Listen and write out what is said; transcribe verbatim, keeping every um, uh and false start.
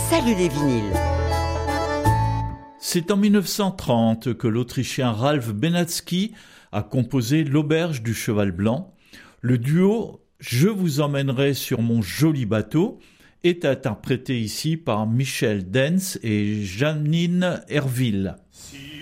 Salut les vinyles. C'est en dix-neuf cent trente que l'Autrichien Ralph Benatzky a composé L'Auberge du Cheval Blanc. Le duo « Je vous emmènerai sur mon joli bateau » est interprété ici par Michel Dens et Janine Herville. Si